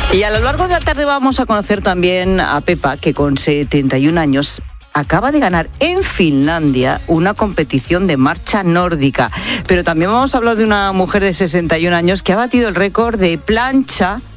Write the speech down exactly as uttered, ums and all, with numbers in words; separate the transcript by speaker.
Speaker 1: Y a lo largo de la tarde vamos a conocer también a Pepa, que con setenta y un años acaba de ganar en Finlandia una competición de marcha nórdica. Pero también vamos a hablar de una mujer de sesenta y un años que ha batido el récord de plancha